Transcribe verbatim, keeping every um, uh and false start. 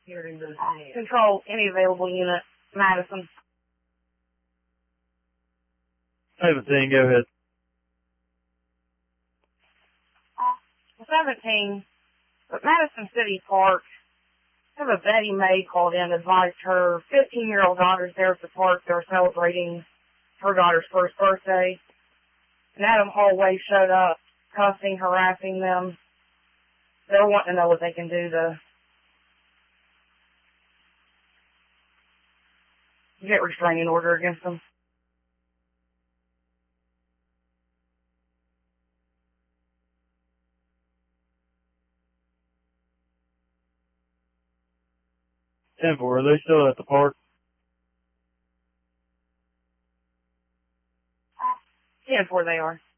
Control any available unit. Madison. seventeen, go ahead. seventeen, but Madison City Park, I have a Betty Mae called in, advised her fifteen-year-old daughter's there at the park. They were celebrating her daughter's first birthday. And Adam Hallway showed up, cussing, harassing them. They were wanting to know what they can do to get restraining order against them. ten four, are they still at the park? ten four they are.